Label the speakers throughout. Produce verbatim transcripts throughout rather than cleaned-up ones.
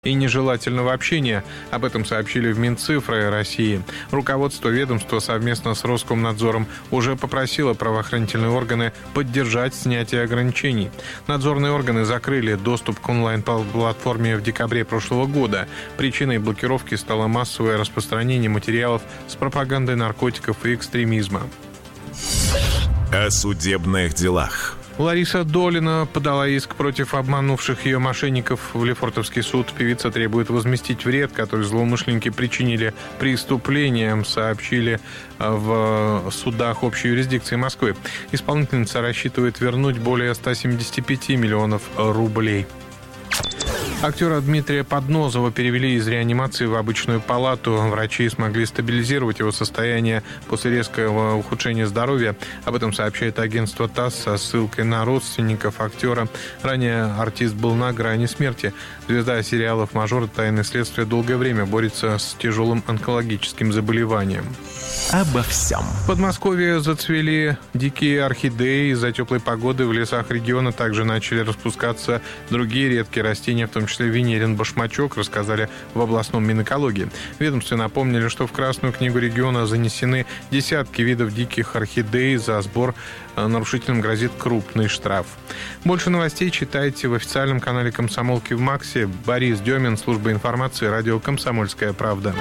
Speaker 1: и нежелательного общения. Об этом сообщили в Минцифры России. Руководство ведомства совместно с Роскомнадзором уже попросило правоохранительные органы поддержать снятие ограничений. Надзорные органы закрыли доступ к онлайн-платформе в декабре прошлого года. Причиной блокировки стало массовое распространение материалов с пропагандой наркотиков и экстремизма.
Speaker 2: О судебных делах.
Speaker 1: Лариса Долина подала иск против обманувших ее мошенников в Лефортовский суд. Певица требует возместить вред, который злоумышленники причинили преступлением, сообщили в судах общей юрисдикции Москвы. Исполнительница рассчитывает вернуть более ста семидесяти пяти миллионов рублей. Актера Дмитрия Поднозова перевели из реанимации в обычную палату. Врачи смогли стабилизировать его состояние после резкого ухудшения здоровья. Об этом сообщает агентство ТАСС со ссылкой на родственников актера. Ранее артист был на грани смерти. Звезда сериалов «Мажор» и «Тайны следствия» долгое время борется с тяжелым онкологическим заболеванием.
Speaker 2: Обо всем.
Speaker 1: В Подмосковье зацвели дикие орхидеи. Из-за теплой погоды в лесах региона также начали распускаться другие редкие растения, в том числе венерин башмачок, рассказали в областном Минэкологии. В ведомстве напомнили, что в Красную книгу региона занесены десятки видов диких орхидей. За сбор нарушителям грозит крупный штраф. Больше новостей читайте в официальном канале «Комсомолки» в Максе. Борис Демин, служба информации, радио «Комсомольская правда».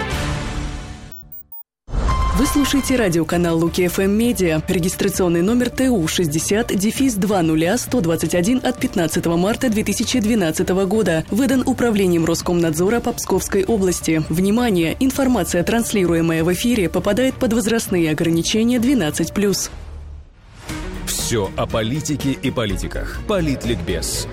Speaker 3: Вы слушаете радиоканал Луки эф эм Медиа. Регистрационный номер тэ у шестьдесят дефис два ноль сто двадцать один от пятнадцатого марта две тысячи двенадцатого года. Выдан Управлением Роскомнадзора по Псковской области. Внимание! Информация, транслируемая в эфире, попадает под возрастные ограничения двенадцать плюс.
Speaker 4: Все о политике и политиках. Политликбез.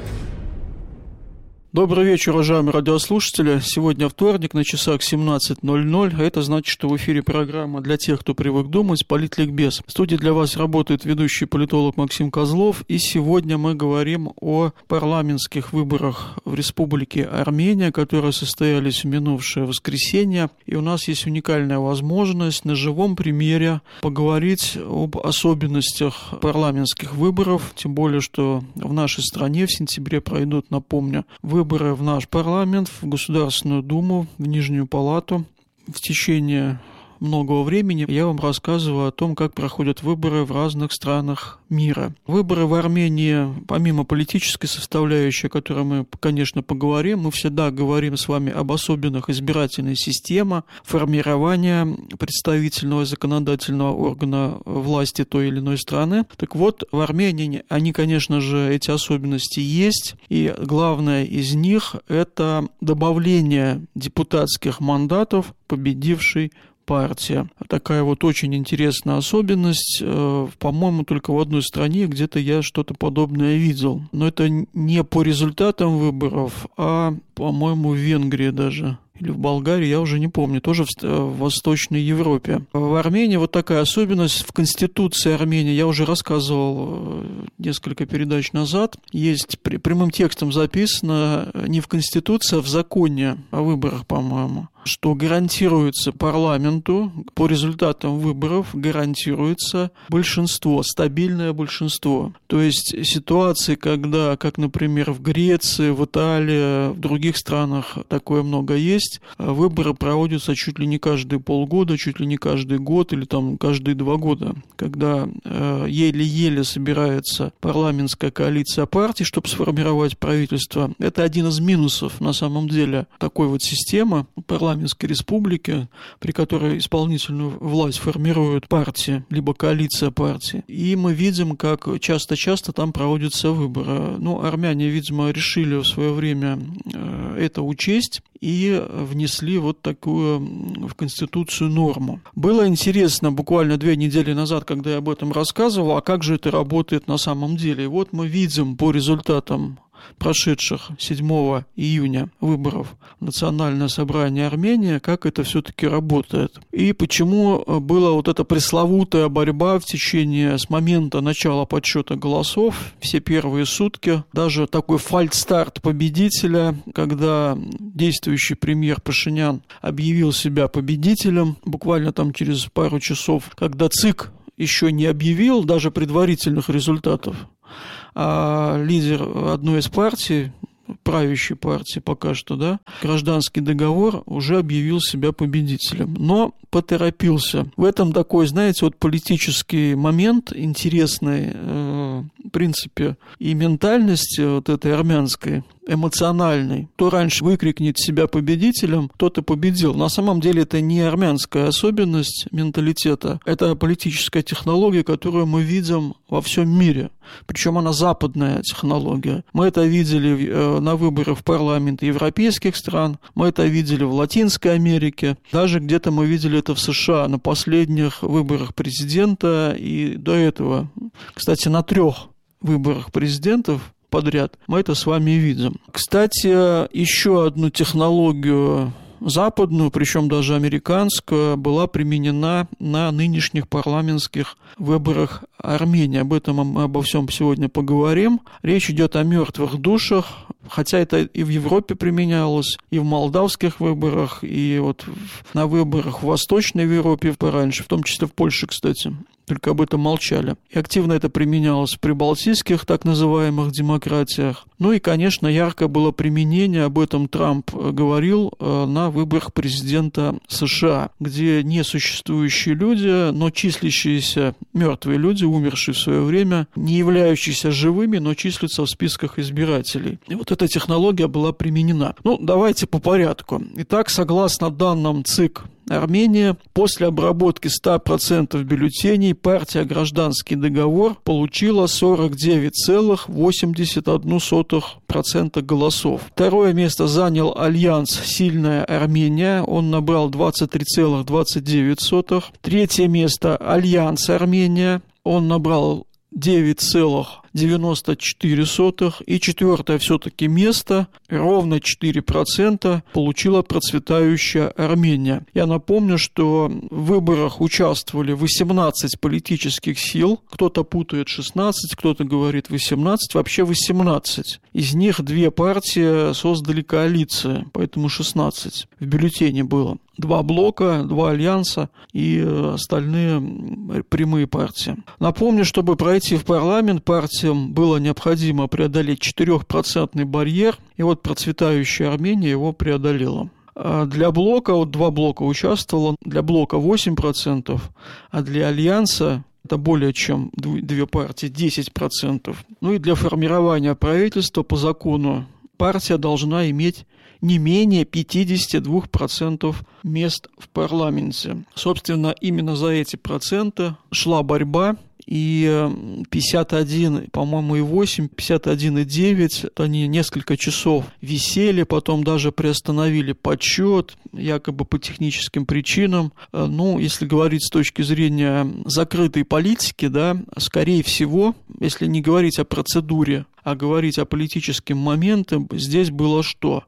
Speaker 5: Добрый вечер, уважаемые радиослушатели. Сегодня вторник, на часах семнадцать ноль ноль. Это значит, что в эфире программа для тех, кто привык думать, «Политликбез». В студии для вас работает ведущий политолог Максим Козлов. И сегодня мы говорим о парламентских выборах в Республике Армения, которые состоялись в минувшее воскресенье. И у нас есть уникальная возможность на живом примере поговорить об особенностях парламентских выборов. Тем более, что в нашей стране в сентябре пройдут, напомню, выборы выборы в наш парламент, в Государственную Думу, в Нижнюю Палату. В течение многого времени я вам рассказываю о том, как проходят выборы в разных странах мира. Выборы в Армении, помимо политической составляющей, о которой мы, конечно, поговорим, мы всегда говорим с вами об особенных избирательной системе, формирования представительного и законодательного органа власти той или иной страны. Так вот, в Армении они, конечно же, эти особенности есть, и главное из них – это добавление депутатских мандатов победившей партия. Такая вот очень интересная особенность. По-моему, только в одной стране где-то я что-то подобное видел. Но это не по результатам выборов, а, по-моему, в Венгрии даже. Или в Болгарии, я уже не помню, тоже в, в Восточной Европе. В Армении вот такая особенность. В Конституции Армении, я уже рассказывал несколько передач назад, есть при, прямым текстом записано не в Конституции, а в законе о выборах, по-моему, что гарантируется парламенту, по результатам выборов гарантируется большинство, стабильное большинство. То есть ситуации, когда, как, например, в Греции, в Италии, в других странах такое много есть, выборы проводятся чуть ли не каждые полгода, чуть ли не каждый год или там каждые два года, когда э, еле-еле собирается парламентская коалиция партий, чтобы сформировать правительство. Это один из минусов, на самом деле, такой вот системы парламентской республики, при которой исполнительную власть формируют партии, либо коалиция партий. И мы видим, как часто-часто там проводятся выборы. Ну, армяне, видимо, решили в свое время э, это учесть и внесли вот такую в Конституцию норму. Было интересно буквально две недели назад, когда я об этом рассказывал, а как же это работает на самом деле. И вот мы видим по результатам прошедших седьмого июня выборов в Национальное собрание Армении, как это все-таки работает. И почему была вот эта пресловутая борьба в течение, с момента начала подсчета голосов, все первые сутки, даже такой фальстарт победителя, когда действующий премьер Пашинян объявил себя победителем, буквально там через пару часов, когда ЦИК еще не объявил даже предварительных результатов, а лидер одной из партий, правящей партии пока что, да, гражданский договор уже объявил себя победителем, но поторопился. В этом такой, знаете, вот политический момент интересный, э, в принципе, и ментальность вот этой армянской, эмоциональной. Кто раньше выкрикнет себя победителем, тот и победил. На самом деле это не армянская особенность менталитета, это политическая технология, которую мы видим во всем мире. Причем она западная технология. Мы это видели на выборах в парламент европейских стран, мы это видели в Латинской Америке, даже где-то мы видели это в США на последних выборах президента и до этого. Кстати, на трех выборах президентов подряд мы это с вами видим. Кстати, еще одну технологию западную, причем даже американскую, была применена на нынешних парламентских выборах Армении. Об этом мы обо всем сегодня поговорим. Речь идет о мертвых душах, хотя это и в Европе применялось, и в молдавских выборах, и вот на выборах в Восточной Европе пораньше, в том числе в Польше, кстати. Только об этом молчали. И активно это применялось в прибалтийских так называемых демократиях. Ну и, конечно, яркое было применение, об этом Трамп говорил на выборах президента США, где несуществующие люди, но числящиеся мертвые люди, умершие в свое время, не являющиеся живыми, но числятся в списках избирателей. И вот эта технология была применена. Ну, давайте по порядку. Итак, согласно данным ЦИК Армения, после обработки ста процентов бюллетеней партия «Гражданский договор» получила сорок девять целых восемьдесят одна сотая процента голосов. Второе место занял альянс «Сильная Армения», он набрал двадцать три целых двадцать девять сотых. Третье место альянс «Армения», он набрал девять целых девяносто четыре сотых. И четвертое все-таки место, ровно четыре процента, получила процветающая Армения. Я напомню, что в выборах участвовали восемнадцать политических сил. Кто-то путает шестнадцать, кто-то говорит восемнадцать, вообще восемнадцать. Из них две партии создали коалиции, поэтому шестнадцать в бюллетене было. Два блока, два альянса и остальные прямые партии. Напомню, чтобы пройти в парламент, партиям было необходимо преодолеть четырехпроцентный барьер, и вот процветающая Армения его преодолела. Для блока, вот два блока участвовало, для блока восемь процентов, а для альянса это более чем две партии, десять процентов. Ну и для формирования правительства по закону партия должна иметь не менее пятьдесят два процента мест в парламенте. Собственно, именно за эти проценты шла борьба, и пятьдесят один, по-моему, и восемь, пятьдесят один и девять, они несколько часов висели, потом даже приостановили подсчет, якобы по техническим причинам. Ну, если говорить с точки зрения закрытой политики, да, скорее всего, если не говорить о процедуре, а говорить о политическом моменте, здесь было что?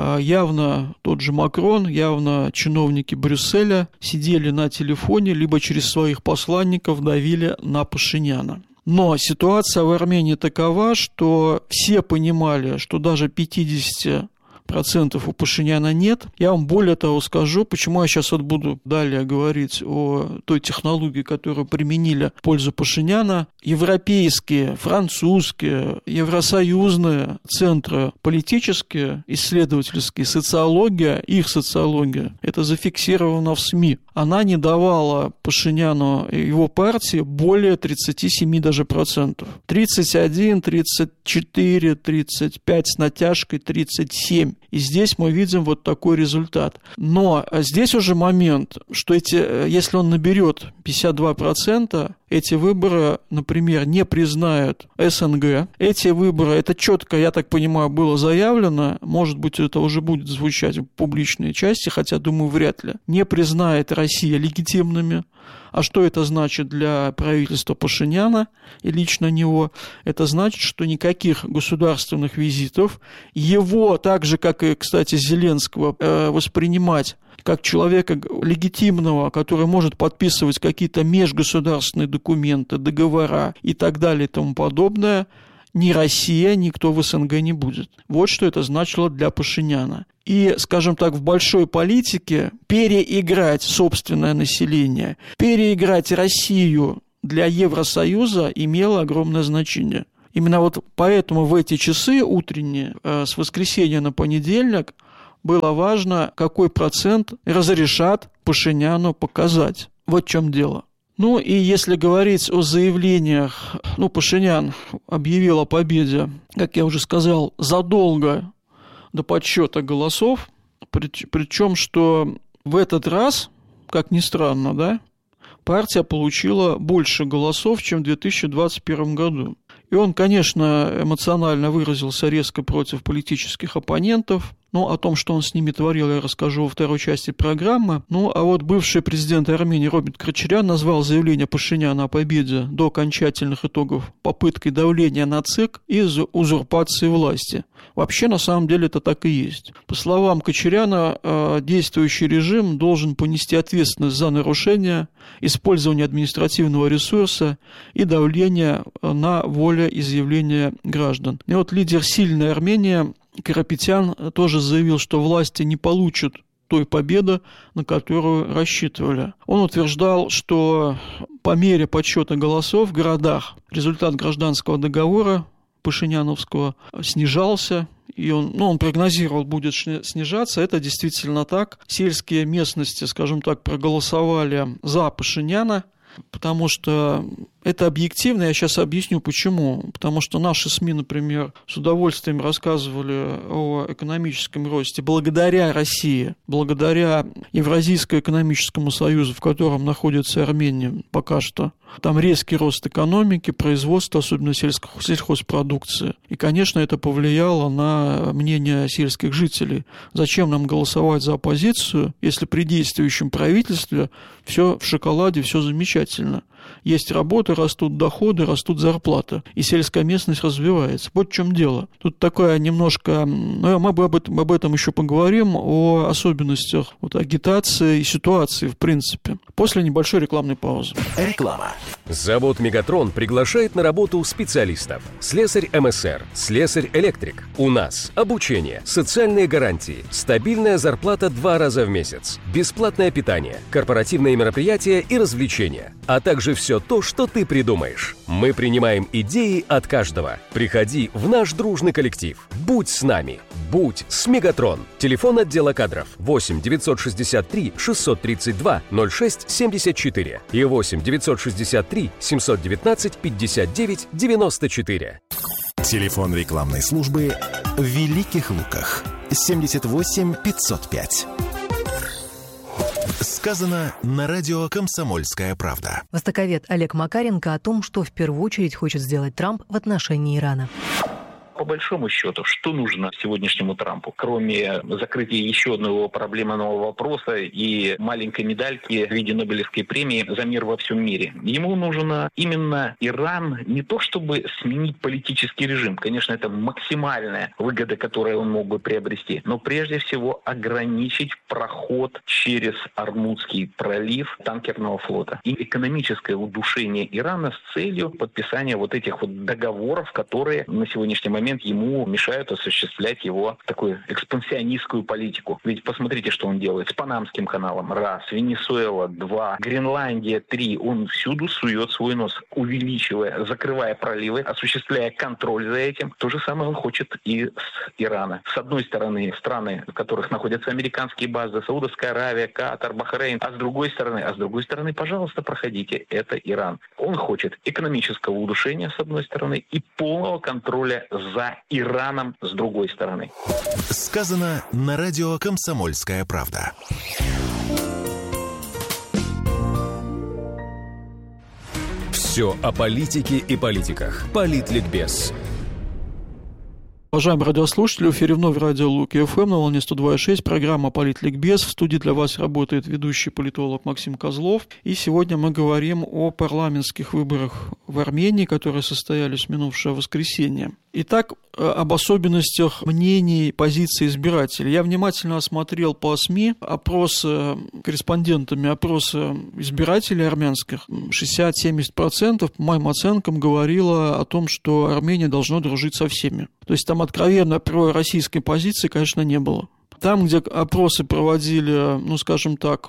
Speaker 5: Явно тот же Макрон, явно чиновники Брюсселя сидели на телефоне, либо через своих посланников давили на Пашиняна. Но ситуация в Армении такова, что все понимали, что даже пятьдесят процентов у Пашиняна нет. Я вам более того скажу, почему я сейчас вот буду далее говорить о той технологии, которую применили в пользу Пашиняна. Европейские, французские, евросоюзные центры политические, исследовательские, социология, их социология, это зафиксировано в СМИ. Она не давала Пашиняну и его партии более тридцать семь даже процентов. тридцать один, тридцать четыре, тридцать пять с натяжкой, тридцать семь. И здесь мы видим вот такой результат. Но здесь уже момент, что эти, если он наберет пятьдесят два процента, эти выборы, например, не признают СНГ. Эти выборы, это четко, я так понимаю, было заявлено, может быть, это уже будет звучать в публичной части, хотя, думаю, вряд ли, не признает Россия легитимными. А что это значит для правительства Пашиняна и лично него? Это значит, что никаких государственных визитов, его, так же, как и, кстати, Зеленского, воспринимать как человека легитимного, который может подписывать какие-то межгосударственные документы, договора и так далее и тому подобное, ни Россия, никто в СНГ не будет. Вот что это значило для Пашиняна. И, скажем так, в большой политике переиграть собственное население, переиграть Россию для Евросоюза имело огромное значение. Именно вот поэтому в эти часы утренние, с воскресенья на понедельник, было важно, какой процент разрешат Пашиняну показать. Вот в чем дело. Ну и если говорить о заявлениях, ну, Пашинян объявил о победе, как я уже сказал, задолго до подсчета голосов, причем что в этот раз, как ни странно, да, партия получила больше голосов, чем в две тысячи двадцать первом году. И он, конечно, эмоционально выразился резко против политических оппонентов. Ну, о том, что он с ними творил, я расскажу во второй части программы. Ну, а вот бывший президент Армении Роберт Крачарян назвал заявление Пашиняна о победе до окончательных итогов попыткой давления на ЦИК и узурпации власти. Вообще, на самом деле, это так и есть. По словам Крачаряна, действующий режим должен понести ответственность за нарушение, использование административного ресурса и давление на волеизъявление граждан. И вот лидер «Сильной Армении» Карапетян тоже заявил, что власти не получат той победы, на которую рассчитывали. Он утверждал, что по мере подсчета голосов в городах результат гражданского договора пашиняновского снижался, и он, ну, он прогнозировал, будет снижаться. Это действительно так. Сельские местности, скажем так, проголосовали за Пашиняна, потому что это объективно, я сейчас объясню почему. Потому что наши СМИ, например, с удовольствием рассказывали о экономическом росте благодаря России, благодаря Евразийскому экономическому союзу, в котором находится Армения пока что. Там резкий рост экономики, производства, особенно сельско- сельхозпродукции. И, конечно, это повлияло на мнение сельских жителей. Зачем нам голосовать за оппозицию, если при действующем правительстве все в шоколаде, все замечательно? Есть работа, растут доходы, растут зарплаты, и сельская местность развивается. Вот в чем дело. Тут такая немножко... Ну, мы об этом, об этом еще поговорим, о особенностях вот, агитации и ситуации, в принципе, после небольшой рекламной паузы.
Speaker 2: Реклама.
Speaker 4: Завод «Мегатрон» приглашает на работу специалистов. Слесарь эм эс эр, слесарь-электрик. У нас обучение, социальные гарантии, стабильная зарплата два раза в месяц, бесплатное питание, корпоративные мероприятия и развлечения, а также все то, что ты придумаешь. Мы принимаем идеи от каждого. Приходи в наш дружный коллектив. Будь с нами. Будь с «Мегатрон». Телефон отдела кадров восемь девятьсот шестьдесят три шестьсот тридцать два ноль шесть семьдесят четыре и восемь девятьсот шестьдесят три семьсот девятнадцать пятьдесят девять девяносто четыре.
Speaker 2: Телефон рекламной службы в Великих Луках. семьдесят восемь пятьсот пять. Сказано на радио «Комсомольская правда».
Speaker 6: Востоковед Олег Макаренко о том, что в первую очередь хочет сделать Трамп в отношении Ирана.
Speaker 7: По большому счету, что нужно сегодняшнему Трампу, кроме закрытия еще одного проблемного вопроса и маленькой медальки в виде Нобелевской премии за мир во всем мире? Ему нужно именно Иран не то чтобы сменить политический режим, конечно, это максимальная выгода, которую он мог бы приобрести, но прежде всего ограничить проход через Ормузский пролив танкерного флота и экономическое удушение Ирана с целью подписания вот этих вот договоров, которые на сегодняшний момент ему мешают осуществлять его такую экспансионистскую политику. Ведь посмотрите, что он делает с Панамским каналом. Раз. Венесуэла. Два. Гренландия. Три. Он всюду сует свой нос, увеличивая, закрывая проливы, осуществляя контроль за этим. То же самое он хочет и с Ирана. С одной стороны, страны, в которых находятся американские базы, Саудовская Аравия, Катар, Бахрейн. А с другой стороны, а с другой стороны, пожалуйста, проходите. Это Иран. Он хочет экономического удушения, с одной стороны, и полного контроля за Ираном с другой стороны.
Speaker 2: Сказано на радио «Комсомольская правда».
Speaker 4: Все о политике и политиках. Политликбез.
Speaker 5: Уважаемые радиослушатели, в эфире вновь радио Луки ФМ на волне сто два и шесть, программа «Политликбез». В студии для вас работает ведущий политолог Максим Козлов. И сегодня мы говорим о парламентских выборах в Армении, которые состоялись в минувшее воскресенье. Итак, об особенностях мнений, позиций избирателей. Я внимательно осмотрел по СМИ опросы корреспондентами, опросы избирателей армянских. шестьдесят-семьдесят процентов, по моим оценкам, говорило о том, что Армения должна дружить со всеми. То есть там откровенно пророссийской позиции, конечно, не было. Там, где опросы проводили, ну, скажем так,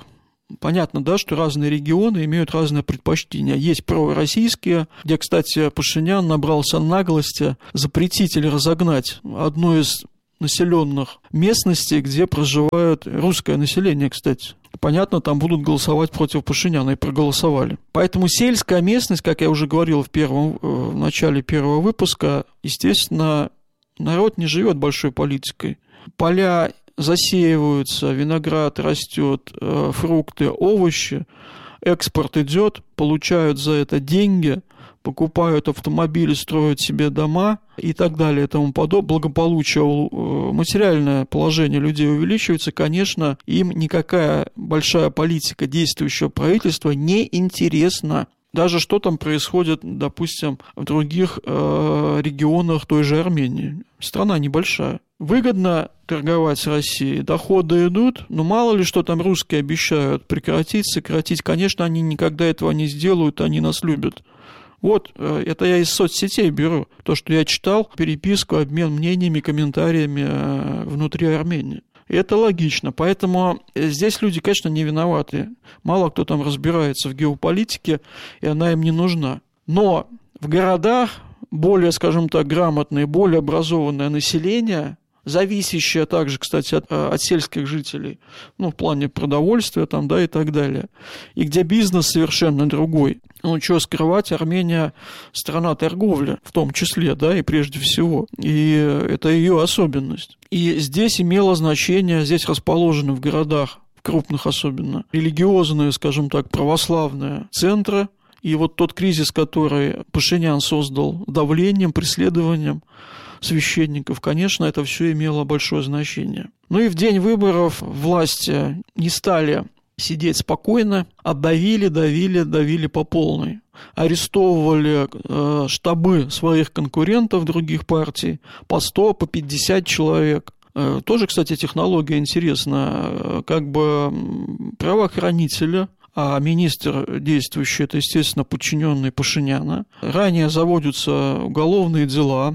Speaker 5: Понятно, да, что разные регионы имеют разные предпочтения. Есть пророссийские, где, кстати, Пашинян набрался наглости запретить или разогнать одну из населенных местностей, где проживает русское население, кстати. Понятно, там будут голосовать против Пашиняна, и проголосовали. Поэтому сельская местность, как я уже говорил в, первом, в начале первого выпуска, естественно, народ не живет большой политикой. Поля засеиваются, виноград растет, фрукты, овощи, экспорт идет, получают за это деньги, покупают автомобили, строят себе дома и так далее и тому подобное. Благополучие, материальное положение людей увеличивается, конечно, им никакая большая политика действующего правительства не интересна. Даже что там происходит, допустим, в других э, регионах той же Армении. Страна небольшая. Выгодно торговать с Россией, доходы идут, но мало ли что там русские обещают прекратить, сократить. Конечно, они никогда этого не сделают, они нас любят. Вот, э, это я из соцсетей беру. То, что я читал, переписку, обмен мнениями, комментариями э, внутри Армении. И это логично, поэтому здесь люди, конечно, не виноваты. Мало кто там разбирается в геополитике, и она им не нужна. Но в городах более, скажем так, грамотное, более образованное население, зависящее также, кстати, от, от сельских жителей, ну, в плане продовольствия там, да, и так далее, и где бизнес совершенно другой. Ну, что скрывать, Армения – страна торговли, в том числе, да, и прежде всего. И это ее особенность. И здесь имело значение, здесь расположены в городах, в крупных особенно, религиозные, скажем так, православные центры. И вот тот кризис, который Пашинян создал давлением, преследованием священников, конечно, это все имело большое значение. Ну и в день выборов власти не стали сидеть спокойно, а давили, давили, давили по полной. Арестовывали э, штабы своих конкурентов других партий по сто, по пятьдесят человек. Э, тоже, кстати, технология интересна. Как бы правоохранители, а министр действующий, это, естественно, подчиненный Пашиняна. Ранее заводятся уголовные дела,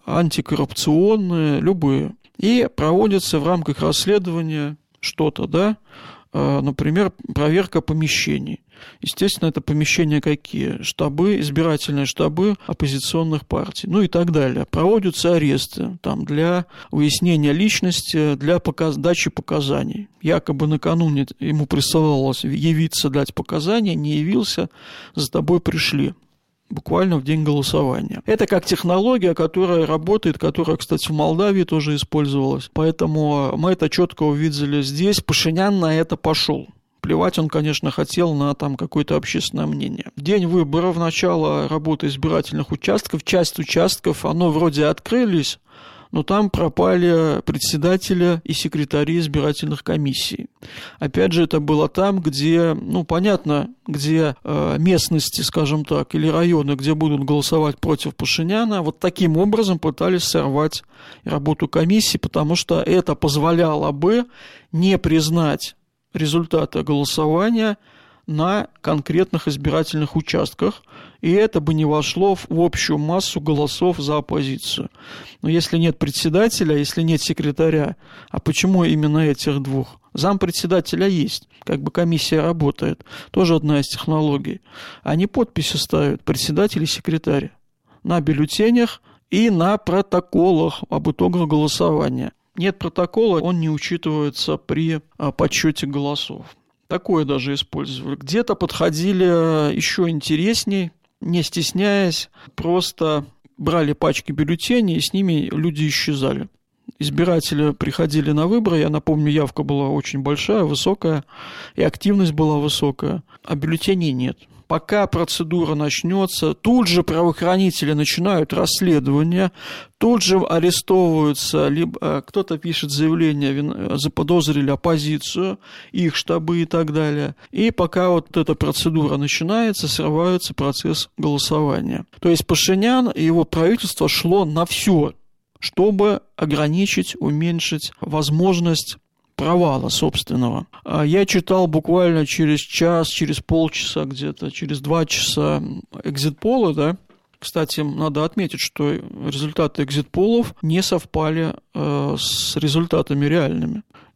Speaker 5: антикоррупционные, любые. И проводятся в рамках расследования что-то, да, например, проверка помещений. Естественно, это помещения какие? Штабы, избирательные штабы оппозиционных партий, ну и так далее. Проводятся аресты там, для выяснения личности, для показ... дачи показаний. Якобы накануне ему присылалось явиться, дать показания, не явился, за тобой пришли. Буквально в день голосования. Это как технология, которая работает, которая, кстати, в Молдавии тоже использовалась. Поэтому мы это четко увидели здесь. Пашинян на это пошел. Плевать он, конечно, хотел на там какое-то общественное мнение. В день выборов, начало работы избирательных участков, часть участков, оно вроде открылись, но там пропали председатели и секретари избирательных комиссий. Опять же, это было там, где, ну, понятно, где э, местности, скажем так, или районы, где будут голосовать против Пашиняна, вот таким образом пытались сорвать работу комиссии, потому что это позволяло бы не признать результаты голосования на конкретных избирательных участках, и это бы не вошло в общую массу голосов за оппозицию. Но если нет председателя, если нет секретаря, а почему именно этих двух? Зампредседателя есть, как бы комиссия работает, тоже одна из технологий. Они подписи ставят, председатель и секретарь, на бюллетенях и на протоколах об итогах голосования. Нет протокола, он не учитывается при подсчете голосов. Такое даже использовали. Где-то подходили еще интересней, не стесняясь, просто брали пачки бюллетеней, и с ними люди исчезали. Избиратели приходили на выборы, я напомню, явка была очень большая, высокая, и активность была высокая, а бюллетеней нет. Пока процедура начнется, тут же правоохранители начинают расследование, тут же арестовываются, либо кто-то пишет заявление, заподозрили оппозицию, их штабы и так далее. И пока вот эта процедура начинается, срывается процесс голосования. То есть Пашинян и его правительство шло на все, чтобы ограничить, уменьшить возможность провала собственного. Я читал буквально через час, через полчаса где-то, через два часа экзит-полы, да. Кстати, надо отметить, что результаты экзит-полов не совпали э, с результатами реальными.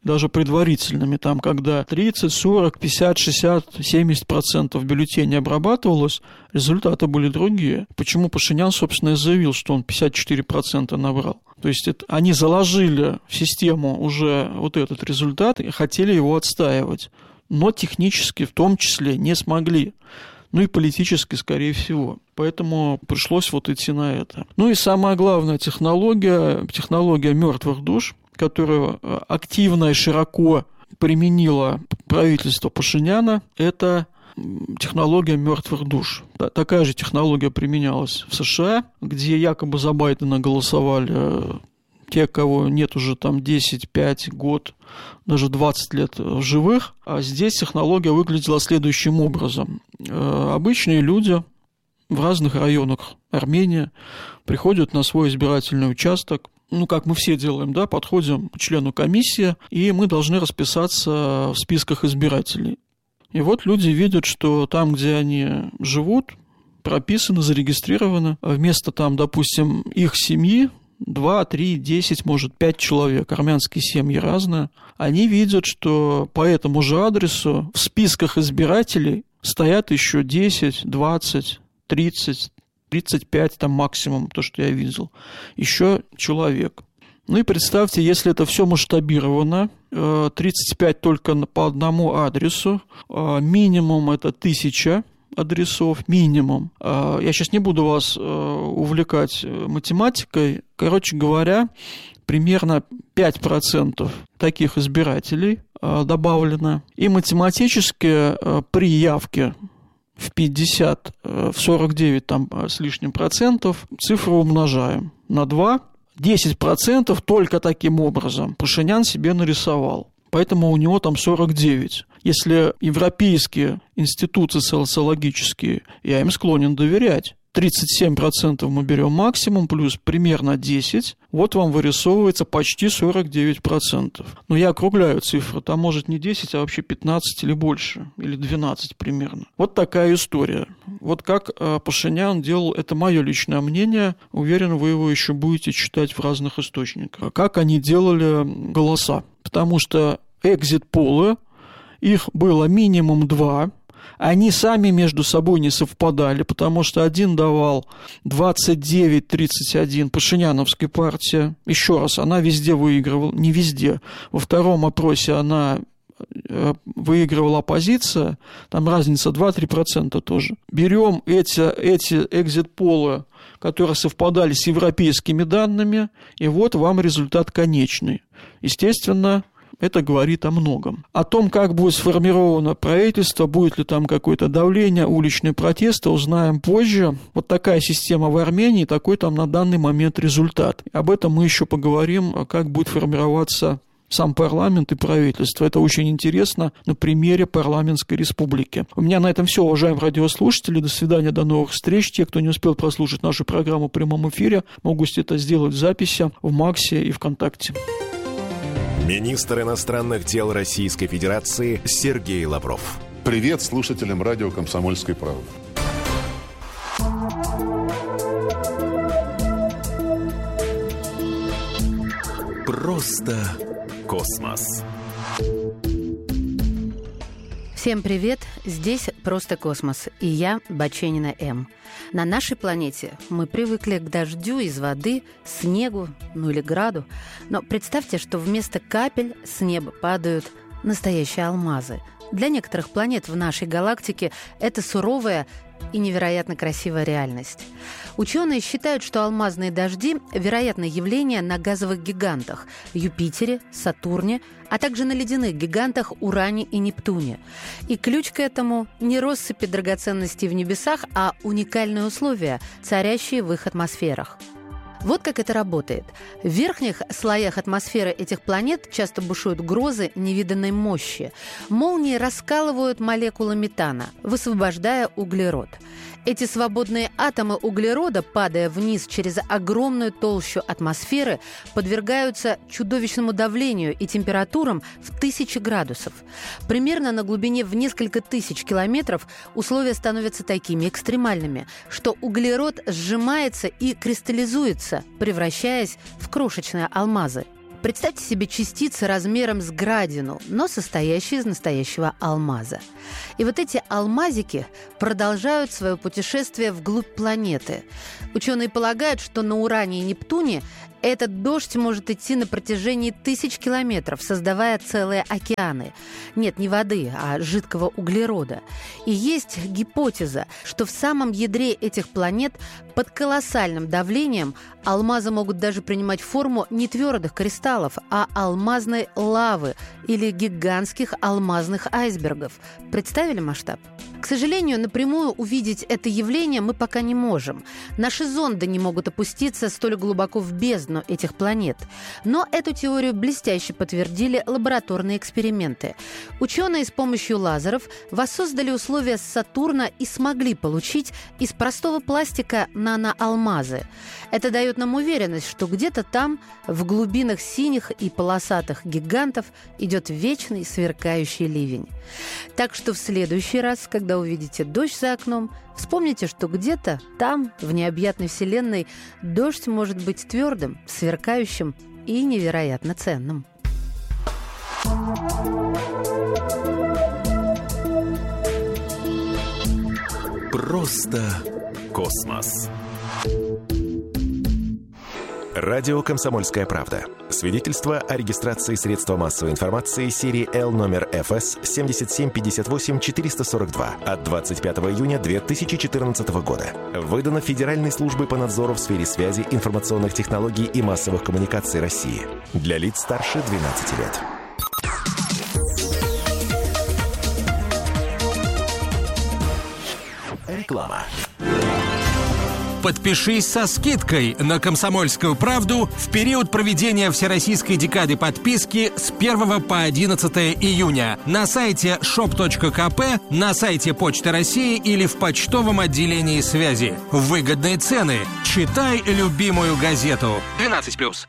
Speaker 5: даже предварительными, там, когда тридцать, сорок, пятьдесят, шестьдесят, семьдесят процентов бюллетеней обрабатывалось, результаты были другие. Почему Пашинян, собственно, и заявил, что он пятьдесят четыре процента набрал? То есть это, они заложили в систему уже вот этот результат и хотели его отстаивать, но технически в том числе не смогли. Ну и политически, скорее всего. Поэтому пришлось вот идти на это. Ну и самая главная технология, технология мертвых душ, которую активно и широко применило правительство Пашиняна, это технология мертвых душ. Такая же технология применялась в США, где якобы за Байдена голосовали те, кого нет уже там десять, пять, год, даже двадцать лет в живых. А здесь технология выглядела следующим образом. Обычные люди в разных районах Армении приходят на свой избирательный участок, ну, как мы все делаем, да, подходим к члену комиссии, и мы должны расписаться в списках избирателей. И вот люди видят, что там, где они живут, прописаны, зарегистрированы, вместо там, допустим, их семьи, два, три, десять, может, пять человек, армянские семьи разные, они видят, что по этому же адресу в списках избирателей стоят еще десять, двадцать, тридцать, тридцать пять, там максимум, то, что я видел, еще человек. Ну и представьте, если это все масштабировано, тридцать пять только по одному адресу, минимум это тысяча адресов, минимум. Я сейчас не буду вас увлекать математикой. Короче говоря, примерно пять процентов таких избирателей добавлено. И математически при явке в пятьдесят, в сорок девять там с лишним процентов цифру умножаем на два. десять процентов только таким образом Пашинян себе нарисовал. Поэтому у него там сорок девять. Если европейские институты социологические, я им склонен доверять, тридцать семь процентов мы берем максимум, плюс примерно десять, вот вам вырисовывается почти сорок девять процентов. Но я округляю цифру, там может не десять, а вообще пятнадцать или больше, или двенадцать примерно. Вот такая история. Вот как Пашинян делал, это мое личное мнение, уверен, вы его еще будете читать в разных источниках. Как они делали голоса, потому что экзит-полы, их было минимум два, они сами между собой не совпадали, потому что один давал двадцать девять тридцать один Пашиняновской партии. Еще раз, она везде выигрывала, не везде. Во втором опросе она выигрывала оппозиция, там разница два-три процента тоже. Берем эти, эти экзит-полы, которые совпадали с европейскими данными, и вот вам результат конечный. Естественно, это говорит о многом. О том, как будет сформировано правительство, будет ли там какое-то давление, уличные протесты, узнаем позже. Вот такая система в Армении, такой там на данный момент результат. Об этом мы еще поговорим, как будет формироваться сам парламент и правительство. Это очень интересно на примере парламентской республики. У меня на этом все, уважаемые радиослушатели. До свидания, до новых встреч. Те, кто не успел прослушать нашу программу в прямом эфире, могут это сделать в записи в Максе и ВКонтакте.
Speaker 2: Министр иностранных дел Российской Федерации Сергей Лавров.
Speaker 8: Привет слушателям радио «Комсомольской правды».
Speaker 2: Просто космос.
Speaker 9: Всем привет! Здесь «Просто космос» и я, Баченина М. На нашей планете мы привыкли к дождю из воды, снегу, ну или граду. Но представьте, что вместо капель с неба падают настоящие алмазы. Для некоторых планет в нашей галактике это суровая и невероятно красивая реальность. Ученые считают, что алмазные дожди – вероятное явление на газовых гигантах – Юпитере, Сатурне, а также на ледяных гигантах Уране и Нептуне. И ключ к этому – не россыпи драгоценностей в небесах, а уникальные условия, царящие в их атмосферах. Вот как это работает. В верхних слоях атмосферы этих планет часто бушуют грозы невиданной мощи. Молнии раскалывают молекулы метана, высвобождая углерод. Эти свободные атомы углерода, падая вниз через огромную толщу атмосферы, подвергаются чудовищному давлению и температурам в тысячи градусов. Примерно на глубине в несколько тысяч километров условия становятся такими экстремальными, что углерод сжимается и кристаллизуется, превращаясь в крошечные алмазы. Представьте себе частицы размером с градину, но состоящие из настоящего алмаза. И вот эти алмазики продолжают свое путешествие вглубь планеты. Ученые полагают, что на Уране и Нептуне этот дождь может идти на протяжении тысяч километров, создавая целые океаны. Нет, не воды, а жидкого углерода. И есть гипотеза, что в самом ядре этих планет под колоссальным давлением алмазы могут даже принимать форму не твердых кристаллов, а алмазной лавы или гигантских алмазных айсбергов. Представили масштаб? К сожалению, напрямую увидеть это явление мы пока не можем. Наши зонды не могут опуститься столь глубоко в бездну этих планет. Но эту теорию блестяще подтвердили лабораторные эксперименты. Ученые с помощью лазеров воссоздали условия Сатурна и смогли получить из простого пластика наноалмазы. Это дает нам уверенность, что где-то там, в глубинах синих и полосатых гигантов, идет вечный сверкающий ливень. Так что в следующий раз, когда увидите дождь за окном, вспомните, что где-то там, в необъятной вселенной, дождь может быть твердым, сверкающим и невероятно ценным.
Speaker 2: Просто космос. Радио «Комсомольская правда». Свидетельство о регистрации средства массовой информации серии Л номер эф эс семь семь пять восемь четыре сорок два от двадцать пятого июня две тысячи четырнадцатого года. Выдано Федеральной службой по надзору в сфере связи, информационных технологий и массовых коммуникаций России. Для лиц старше двенадцати лет. Реклама.
Speaker 10: Подпишись со скидкой на «Комсомольскую правду» в период проведения Всероссийской декады подписки с первого по одиннадцатое июня на сайте шоп точка ка пэ, на сайте Почты России или в почтовом отделении связи. Выгодные цены. Читай любимую газету. двенадцать плюс.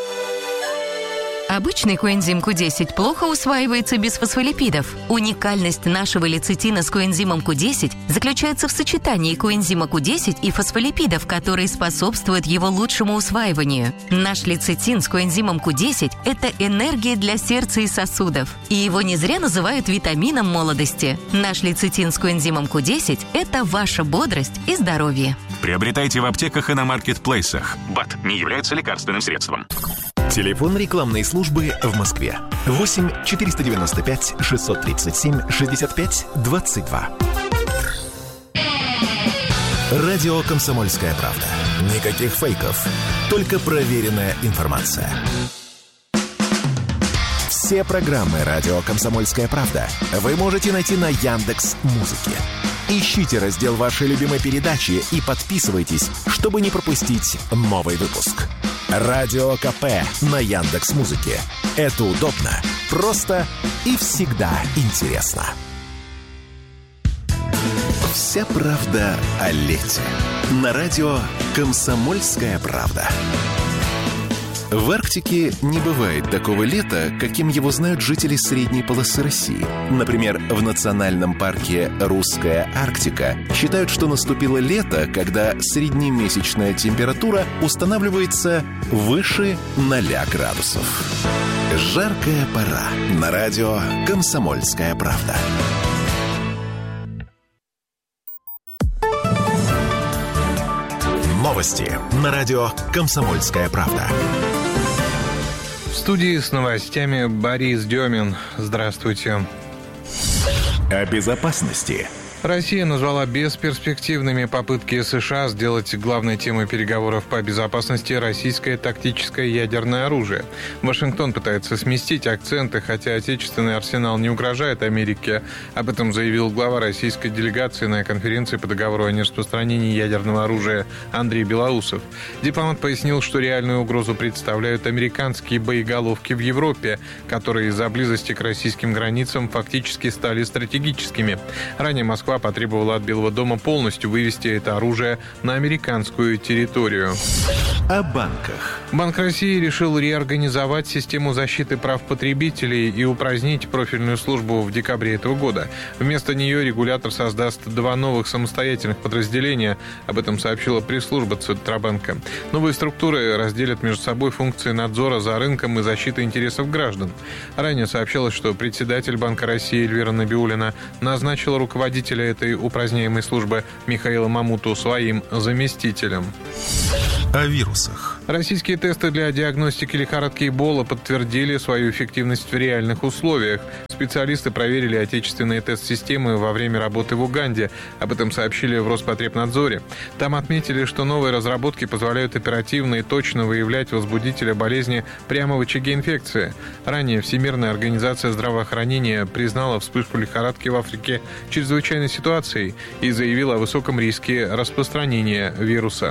Speaker 11: Обычный коэнзим ку десять плохо усваивается без фосфолипидов. Уникальность нашего лецитина с коэнзимом ку десять заключается в сочетании коэнзима ку десять и фосфолипидов, которые способствуют его лучшему усваиванию. Наш лецитин с коэнзимом ку десять – это энергия для сердца и сосудов. И его не зря называют витамином молодости. Наш лецитин с коэнзимом ку десять – это ваша бодрость и здоровье.
Speaker 12: Приобретайте в аптеках и на маркетплейсах. БАД не является лекарственным средством.
Speaker 2: Телефон рекламной службы в Москве. восемь четыреста девяносто пять шестьсот тридцать семь шестьдесят пять двадцать два. Радио «Комсомольская правда». Никаких фейков, только проверенная информация. Все программы «Радио «Комсомольская правда» вы можете найти на Яндекс.Музыке. Ищите раздел вашей любимой передачи и подписывайтесь, чтобы не пропустить новый выпуск. Радио КП на Яндекс.Музыке. Это удобно, просто и всегда интересно. Вся правда о лете. На радио «Комсомольская правда». В Арктике не бывает такого лета, каким его знают жители средней полосы России. Например, в национальном парке «Русская Арктика» считают, что наступило лето, когда среднемесячная температура устанавливается выше ноля градусов. Жаркая пора. На радио «Комсомольская правда». Новости на радио «Комсомольская правда».
Speaker 1: В студии с новостями Борис Демин. Здравствуйте.
Speaker 2: О безопасности.
Speaker 1: Россия назвала бесперспективными попытки США сделать главной темой переговоров по безопасности российское тактическое ядерное оружие. Вашингтон пытается сместить акценты, хотя отечественный арсенал не угрожает Америке. Об этом заявил глава российской делегации на конференции по договору о нераспространении ядерного оружия Андрей Белоусов. Дипломат пояснил, что реальную угрозу представляют американские боеголовки в Европе, которые из-за близости к российским границам фактически стали стратегическими. Ранее Москва потребовала от Белого дома полностью вывести это оружие на американскую территорию.
Speaker 2: О банках.
Speaker 1: Банк России решил реорганизовать систему защиты прав потребителей и упразднить профильную службу в декабре этого года. Вместо нее регулятор создаст два новых самостоятельных подразделения. Об этом сообщила пресс-служба Центробанка. Новые структуры разделят между собой функции надзора за рынком и защиты интересов граждан. Ранее сообщалось, что председатель Банка России Эльвира Набиуллина назначила руководителя этой упраздняемой службы Михаила Мамуту своим заместителем.
Speaker 2: О вирусах.
Speaker 1: Российские тесты для диагностики лихорадки Эбола подтвердили свою эффективность в реальных условиях. Специалисты проверили отечественные тест-системы во время работы в Уганде. Об этом сообщили в Роспотребнадзоре. Там отметили, что новые разработки позволяют оперативно и точно выявлять возбудителя болезни прямо в очаге инфекции. Ранее Всемирная организация здравоохранения признала вспышку лихорадки в Африке чрезвычайной ситуацией и заявила о высоком риске распространения вируса.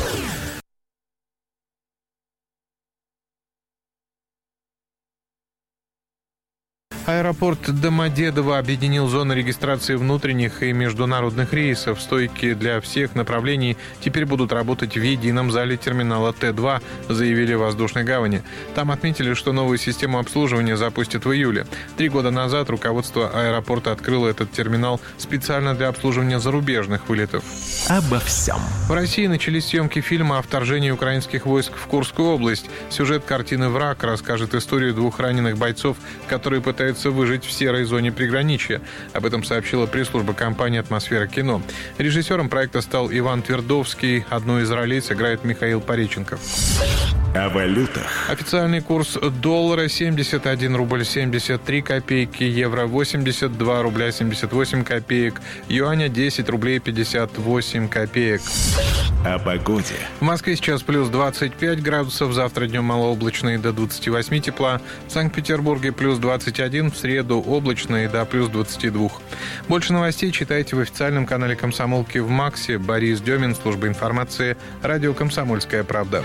Speaker 1: Аэропорт Домодедово объединил зоны регистрации внутренних и международных рейсов. Стойки для всех направлений теперь будут работать в едином зале терминала Т два, заявили в воздушной гавани. Там отметили, что новую систему обслуживания запустят в июле. Три года назад руководство аэропорта открыло этот терминал специально для обслуживания зарубежных вылетов.
Speaker 2: Обо всем.
Speaker 1: В России начались съемки фильма о вторжении украинских войск в Курскую область. Сюжет картины «Враг» расскажет историю двух раненых бойцов, которые пытаются выжить в серой зоне приграничья. Об этом сообщила пресс-служба компании «Атмосфера кино». Режиссером проекта стал Иван Твердовский. Одну из ролей сыграет Михаил Пореченков.
Speaker 2: О валютах.
Speaker 1: Официальный курс доллара семьдесят один рубль семьдесят три копейки, евро восемьдесят два рубля семьдесят восемь копеек, юаня десять рублей пятьдесят восемь копеек.
Speaker 2: О погоде.
Speaker 1: В Москве сейчас плюс двадцать пять градусов, завтра днем малооблачно и до двадцати восьми тепла. В Санкт-Петербурге плюс двадцать один, в среду облачно и до плюс двадцати двух. Больше новостей читайте в официальном канале «Комсомолки» в Максе. Борис Демин, служба информации, радио «Комсомольская правда».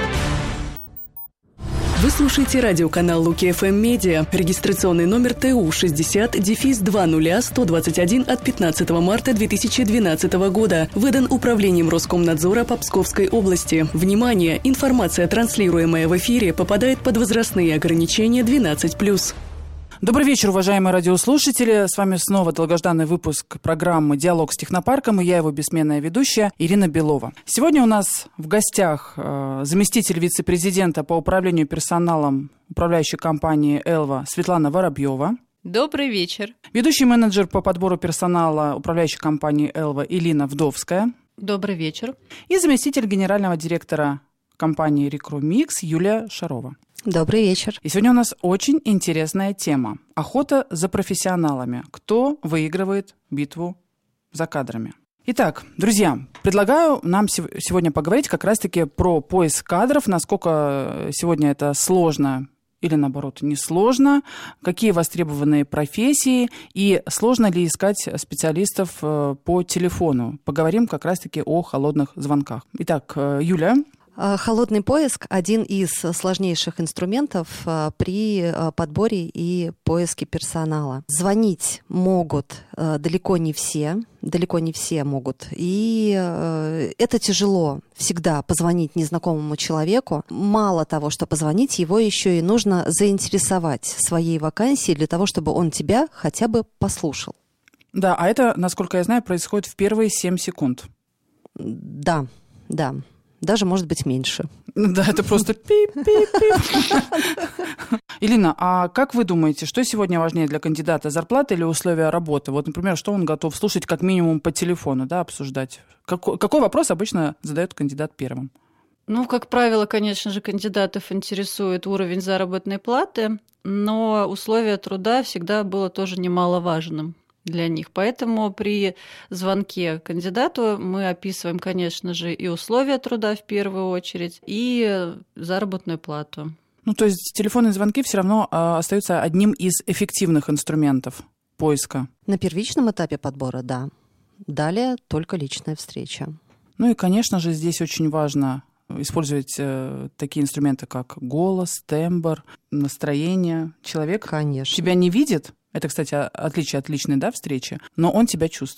Speaker 3: Вы слушаете радиоканал Луки эф эм Медиа. Регистрационный номер Т У шестьдесят дефис два ноль сто двадцать один от пятнадцатого марта две тысячи двенадцатого года. Выдан Управлением Роскомнадзора по Псковской области. Внимание! Информация, транслируемая в эфире, попадает под возрастные ограничения двенадцать плюс.
Speaker 13: Добрый вечер, уважаемые радиослушатели. С вами снова долгожданный выпуск программы «Диалог с технопарком» и я, его бессменная ведущая Ирина Белова. Сегодня у нас в гостях э, заместитель вице-президента по управлению персоналом управляющей компании «Элва» Светлана Воробьева.
Speaker 14: Добрый вечер.
Speaker 13: Ведущий менеджер по подбору персонала управляющей компании «Элва» Илина Вдовская.
Speaker 14: Добрый вечер.
Speaker 13: И заместитель генерального директора компании «Рекрумикс» Юлия Шарова.
Speaker 9: Добрый вечер.
Speaker 13: И сегодня у нас очень интересная тема. Охота за профессионалами. Кто выигрывает битву за кадрами? Итак, друзья, предлагаю нам сегодня поговорить как раз-таки про поиск кадров, насколько сегодня это сложно или, наоборот, несложно, какие востребованные профессии и сложно ли искать специалистов по телефону. Поговорим как раз-таки о холодных звонках. Итак, Юля.
Speaker 9: Холодный поиск – один из сложнейших инструментов при подборе и поиске персонала. Звонить могут далеко не все, далеко не все могут. И это тяжело всегда позвонить незнакомому человеку. Мало того, что позвонить, его еще и нужно заинтересовать своей вакансией для того, чтобы он тебя хотя бы послушал.
Speaker 13: Да, а это, насколько я знаю, происходит в первые семь секунд.
Speaker 9: Да, да. Даже, может быть, меньше.
Speaker 13: Да, это просто пип-пип-пип. Илина, а как вы думаете, что сегодня важнее для кандидата, зарплата или условия работы? Вот, например, что он готов слушать как минимум по телефону, да, обсуждать? Какой, какой вопрос обычно задает кандидат первым?
Speaker 14: Ну, как правило, конечно же, кандидатов интересует уровень заработной платы, но условия труда всегда было тоже немаловажным для них. Поэтому при звонке кандидату мы описываем, конечно же, и условия труда в первую очередь, и заработную плату.
Speaker 13: Ну, то есть телефонные звонки все равно э, остаются одним из эффективных инструментов поиска.
Speaker 9: На первичном этапе подбора, да. Далее только личная встреча.
Speaker 13: Ну и, конечно же, здесь очень важно использовать э, такие инструменты, как голос, тембр, настроение. Человек
Speaker 9: конечно.
Speaker 13: тебя не видит. Это, кстати, отличие от личной, да, встречи, но он тебя чувствует.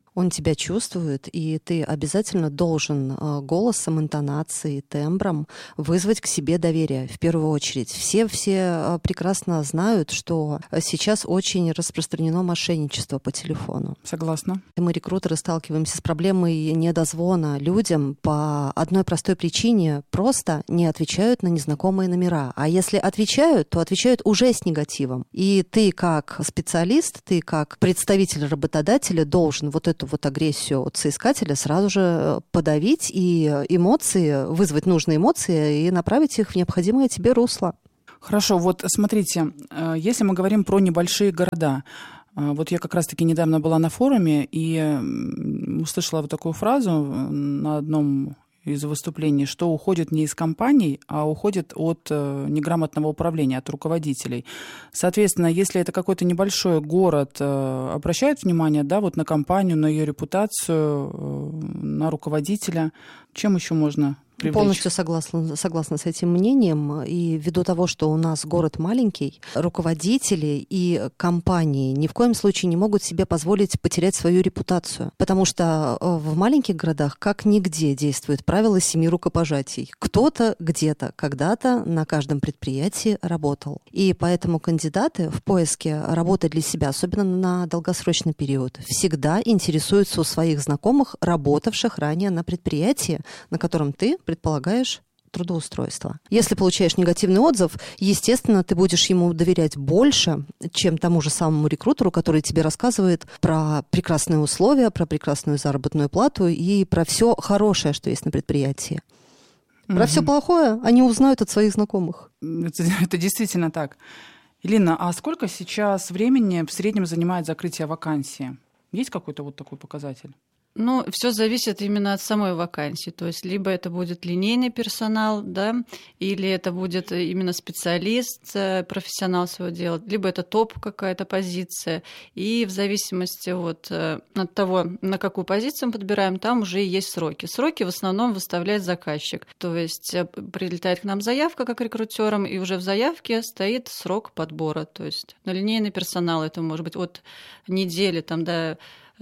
Speaker 15: Он тебя чувствует, и ты обязательно должен голосом, интонацией, тембром вызвать к себе доверие в первую очередь. Все, все прекрасно знают, что сейчас очень распространено мошенничество по телефону.
Speaker 13: Согласна.
Speaker 15: Мы, рекрутеры, сталкиваемся с проблемой недозвона людям по одной простой причине: просто не отвечают на незнакомые номера. А если отвечают, то отвечают уже с негативом. И ты как специалист, ты как представитель работодателя должен вот эту вот агрессию от соискателя сразу же подавить и эмоции, вызвать нужные эмоции и направить их в необходимое тебе русло.
Speaker 13: Хорошо, вот смотрите, если мы говорим про небольшие города, вот я как раз-таки недавно была на форуме и услышала вот такую фразу на одном из выступлений, что уходит не из компаний, а уходит от неграмотного управления, от руководителей. Соответственно, если это какой-то небольшой город, обращают внимание, да, вот на компанию, на ее репутацию, на руководителя, чем еще можно привлечь?
Speaker 15: Полностью согласна, согласна с этим мнением. И ввиду того, что у нас город маленький, руководители и компании ни в коем случае не могут себе позволить потерять свою репутацию. Потому что в маленьких городах как нигде действует правило семи рукопожатий. Кто-то где-то когда-то на каждом предприятии работал. И поэтому кандидаты в поиске работы для себя, особенно на долгосрочный период, всегда интересуются у своих знакомых, работавших ранее на предприятии, на котором ты предполагаешь трудоустройство. Если получаешь негативный отзыв, естественно, ты будешь ему доверять больше, чем тому же самому рекрутеру, который тебе рассказывает про прекрасные условия, про прекрасную заработную плату и про все хорошее, что есть на предприятии. Про mm-hmm. все плохое они узнают от своих знакомых.
Speaker 13: Это, это действительно так. Елена, а сколько сейчас времени в среднем занимает закрытие вакансии? Есть какой-то вот такой показатель?
Speaker 14: Ну, все зависит именно от самой вакансии. То есть либо это будет линейный персонал, да, или это будет именно специалист, профессионал своего дела, либо это топ какая-то позиция. И в зависимости вот от того, на какую позицию мы подбираем, там уже есть сроки. Сроки в основном выставляет заказчик. То есть прилетает к нам заявка как рекрутерам, и уже в заявке стоит срок подбора. То есть на линейный персонал это может быть от недели там, до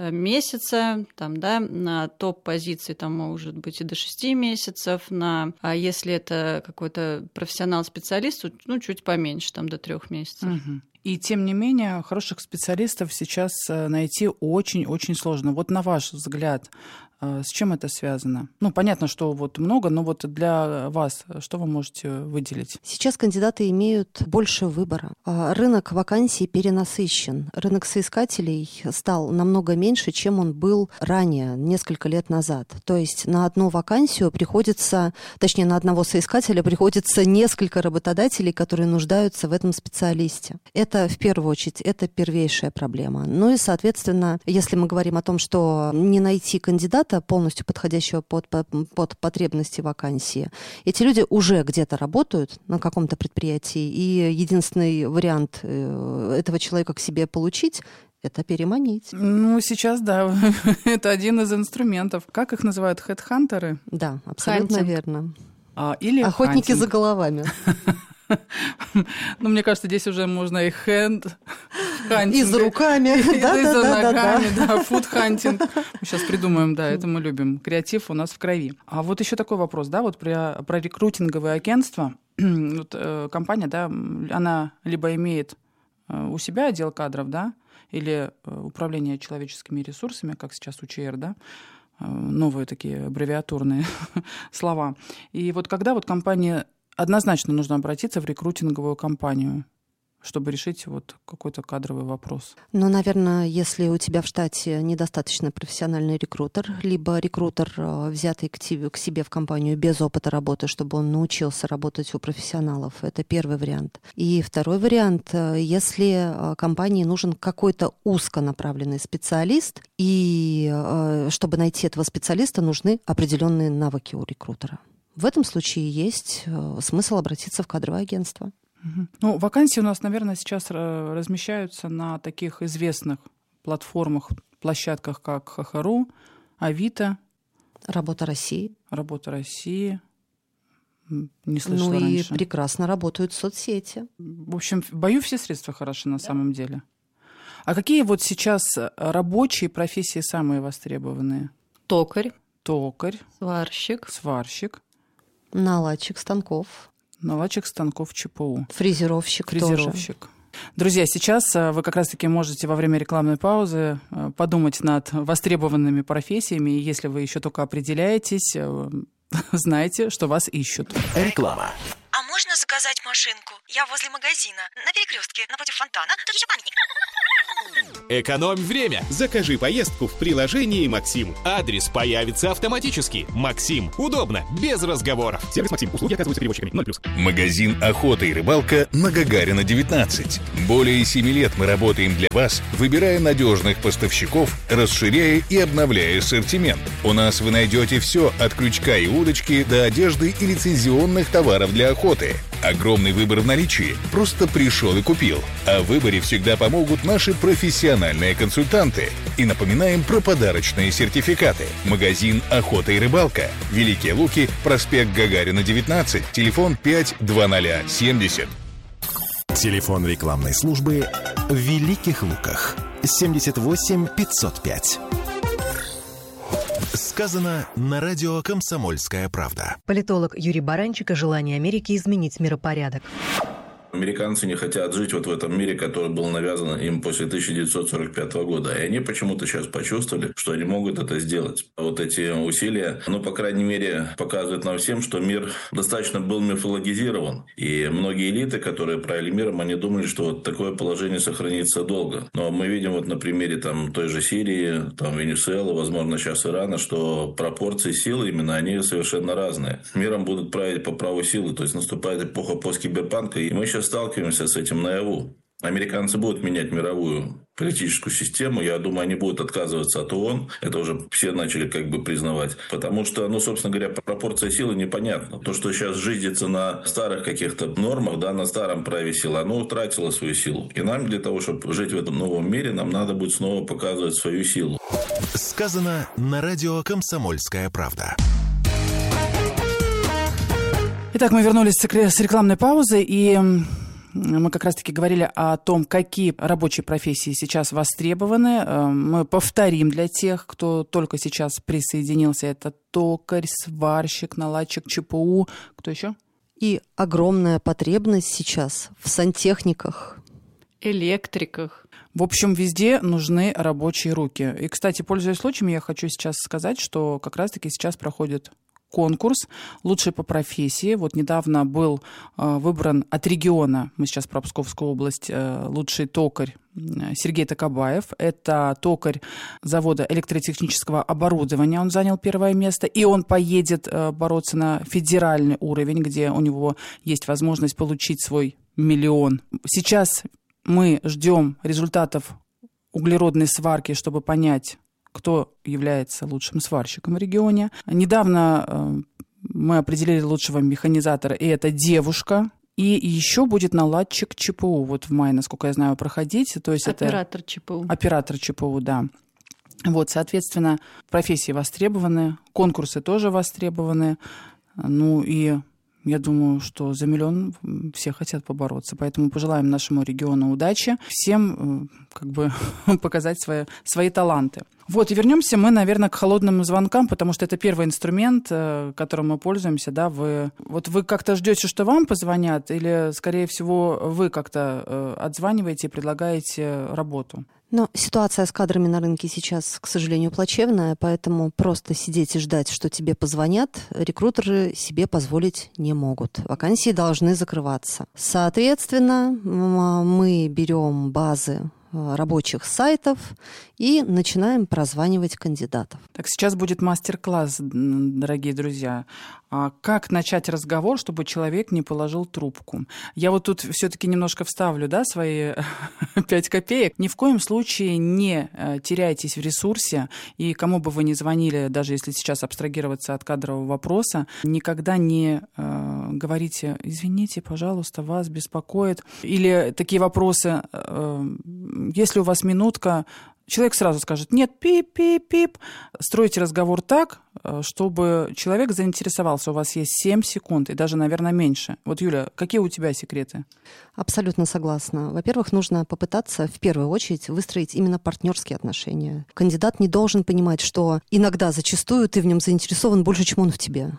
Speaker 14: месяца, там, да, на топ-позиции там может быть и до шести месяцев, на, а если это какой-то профессионал-специалист, ну, чуть поменьше, там, до трех месяцев.
Speaker 13: Угу. И тем не менее, хороших специалистов сейчас найти очень-очень сложно. Вот на ваш взгляд, с чем это связано? Ну, понятно, что вот много, но вот для вас что вы можете выделить?
Speaker 15: Сейчас кандидаты имеют больше выбора. Рынок вакансий перенасыщен. Рынок соискателей стал намного меньше, чем он был ранее, несколько лет назад. То есть на одну вакансию приходится, точнее, на одного соискателя приходится несколько работодателей, которые нуждаются в этом специалисте. Это, в первую очередь, это первейшая проблема. Ну и, соответственно, если мы говорим о том, что не найти кандидата, полностью подходящего под, под, под потребности вакансии. Эти люди уже где-то работают на каком-то предприятии, и единственный вариант этого человека к себе получить — это переманить.
Speaker 13: Ну, сейчас, да, это один из инструментов. Как их называют? Хедхантеры?
Speaker 15: Да, абсолютно Хантинг. Верно.
Speaker 13: А, или
Speaker 15: охотники
Speaker 13: хантинг.
Speaker 15: За головами.
Speaker 13: Ну, мне кажется, здесь уже можно и хенд
Speaker 15: и за руками,
Speaker 13: и за ногами, да, фуд-хантинг. Мы сейчас придумаем, да, это мы любим. Креатив у нас в крови. А вот еще такой вопрос, да, вот про, про рекрутинговые агентства. Вот, э, компания, да, она либо имеет э, у себя отдел кадров, да, или э, управление человеческими ресурсами, как сейчас УЧР, да, новые такие аббревиатурные слова. И вот когда вот компания... Однозначно нужно обратиться в рекрутинговую компанию, чтобы решить вот какой-то кадровый вопрос.
Speaker 15: Ну, наверное, если у тебя в штате недостаточно профессиональный рекрутер, либо рекрутер, взятый к тебе, к себе в компанию без опыта работы, чтобы он научился работать у профессионалов, это первый вариант. И второй вариант, если компании нужен какой-то узконаправленный специалист, и чтобы найти этого специалиста, нужны определенные навыки у рекрутера. В этом случае есть смысл обратиться в кадровое агентство.
Speaker 13: Ну, вакансии у нас, наверное, сейчас размещаются на таких известных платформах, площадках, как Хохору, Авито.
Speaker 15: Работа России.
Speaker 13: Работа России. Не слышала
Speaker 15: ну
Speaker 13: раньше.
Speaker 15: Ну и прекрасно работают соцсети.
Speaker 13: В общем, в бою все средства хороши на да. самом деле. А какие вот сейчас рабочие профессии самые востребованные?
Speaker 14: Токарь.
Speaker 13: Токарь.
Speaker 14: Сварщик.
Speaker 13: Сварщик.
Speaker 15: Наладчик станков.
Speaker 13: Наладчик станков ЧПУ.
Speaker 15: Фрезеровщик,
Speaker 13: Фрезеровщик.
Speaker 15: тоже.
Speaker 13: Друзья, сейчас вы как раз-таки можете во время рекламной паузы подумать над востребованными профессиями. И если вы еще только определяетесь, знайте, что вас ищут.
Speaker 16: Реклама.
Speaker 17: А можно заказать машинку? Я возле магазина, на перекрестке, напротив фонтана. Тут еще памятник.
Speaker 16: Экономь время. Закажи поездку в приложении «Максим». Адрес появится автоматически. «Максим». Удобно, без разговоров.
Speaker 18: Сервис «Максим». Услуги оказываются перевозчиками. ноль плюс.
Speaker 19: Магазин «Охота и рыбалка» на Гагарина, девятнадцать. Более семи лет мы работаем для вас, выбирая надежных поставщиков, расширяя и обновляя ассортимент. У нас вы найдете все от крючка и удочки до одежды и лицензионных товаров для охоты. Огромный выбор в наличии. Просто пришел и купил. О выборе всегда помогут наши профессиональные консультанты. И напоминаем про подарочные сертификаты. Магазин «Охота и рыбалка». Великие Луки, проспект Гагарина, девятнадцать. Телефон пять двадцать семьдесят.
Speaker 2: Телефон рекламной службы в Великих Луках. семьдесят восемь пятьсот пять. Сказано на радио «Комсомольская правда».
Speaker 6: Политолог Юрий Баранчик о желании Америки изменить миропорядок.
Speaker 20: Американцы не хотят жить вот в этом мире, который был навязан им после тысяча девятьсот сорок пятого года. И они почему-то сейчас почувствовали, что они могут это сделать. Вот эти усилия, ну, по крайней мере, показывают нам всем, что мир достаточно был мифологизирован. И многие элиты, которые правили миром, они думали, что вот такое положение сохранится долго. Но мы видим вот на примере там, той же Сирии, там, Венесуэлы, возможно, сейчас Ирана, что пропорции силы именно, они совершенно разные. Миром будут править по праву силы. То есть наступает эпоха посткиберпанка, и мы сейчас сталкиваемся с этим наяву. Американцы будут менять мировую политическую систему. Я думаю, они будут отказываться от ООН. Это уже все начали как бы признавать. Потому что, ну, собственно говоря, пропорция силы непонятна. То, что сейчас жизнится на старых каких-то нормах, да, на старом праве силы, оно утратило свою силу. И нам для того, чтобы жить в этом новом мире, нам надо будет снова показывать свою силу.
Speaker 2: Сказано на радио «Комсомольская правда».
Speaker 13: Итак, мы вернулись с рекламной паузы, и мы как раз-таки говорили о том, какие рабочие профессии сейчас востребованы. Мы повторим для тех, кто только сейчас присоединился. Это токарь, сварщик, наладчик ЧПУ. Кто еще?
Speaker 15: И огромная потребность сейчас в сантехниках.
Speaker 14: Электриках.
Speaker 13: В общем, везде нужны рабочие руки. И, кстати, пользуясь случаем, я хочу сейчас сказать, что как раз-таки сейчас проходит конкурс «Лучший по профессии». Вот недавно был э, выбран от региона, мы сейчас про Псковскую область, э, лучший токарь Сергей Токобаев. Это токарь завода электротехнического оборудования. Он занял первое место. И он поедет э, бороться на федеральный уровень, где у него есть возможность получить свой миллион. Сейчас мы ждем результатов углеродной сварки, чтобы понять, кто является лучшим сварщиком в регионе. Недавно э, мы определили лучшего механизатора, и это девушка. И еще будет наладчик ЧПУ. Вот в мае, насколько я знаю, проходить. То есть
Speaker 14: оператор
Speaker 13: это...
Speaker 14: ЧПУ.
Speaker 13: Оператор ЧПУ, да. Вот, соответственно, профессии востребованы, конкурсы тоже востребованы. Ну и я думаю, что за миллион все хотят побороться. Поэтому пожелаем нашему региону удачи, всем как бы показать свои, свои таланты. Вот, и вернемся мы, наверное, к холодным звонкам, потому что это первый инструмент, которым мы пользуемся. Да? Вы, вот вы как-то ждете, что вам позвонят, или, скорее всего, вы как-то отзваниваете и предлагаете работу?
Speaker 15: Но ситуация с кадрами на рынке сейчас, к сожалению, плачевная, поэтому просто сидеть и ждать, что тебе позвонят, рекрутеры себе позволить не могут. Вакансии должны закрываться. Соответственно, мы берем базы рабочих сайтов и начинаем прозванивать кандидатов.
Speaker 13: Так, сейчас будет мастер-класс, дорогие друзья. Как начать разговор, чтобы человек не положил трубку? Я вот тут все-таки немножко вставлю, да, свои пять копеек. Ни в коем случае не теряйтесь в ресурсе, и кому бы вы ни звонили, даже если сейчас абстрагироваться от кадрового вопроса, никогда не э, говорите: извините, пожалуйста, вас беспокоит. Или такие вопросы: э, если у вас минутка, человек сразу скажет: нет, пип-пип-пип. Стройте разговор так, чтобы человек заинтересовался? У вас есть семь секунд и даже, наверное, меньше. Вот, Юля, какие у тебя секреты?
Speaker 15: Абсолютно согласна. Во-первых, нужно попытаться в первую очередь выстроить именно партнерские отношения. Кандидат не должен понимать, что иногда, зачастую ты в нем заинтересован больше, чем он в тебе.